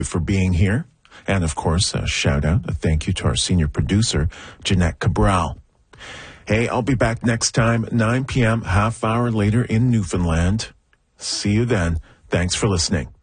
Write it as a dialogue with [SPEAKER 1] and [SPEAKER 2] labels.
[SPEAKER 1] for being here. And, of course, a shout-out, a thank you to our senior producer, Jeanette Cabral. Hey, I'll be back next time, 9 p.m., half hour later in Newfoundland. See you then. Thanks for listening.